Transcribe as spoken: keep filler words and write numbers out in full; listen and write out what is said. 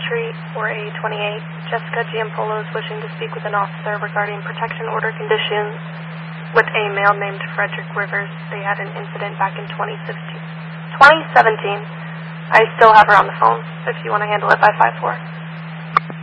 Street, four A twenty-eight. Jessica Giampolo is wishing to speak with an officer regarding protection order conditions with a male named Frederick Rivers. They had an incident back in twenty sixteen, twenty seventeen. I still have her on the phone if you want to handle it by five four.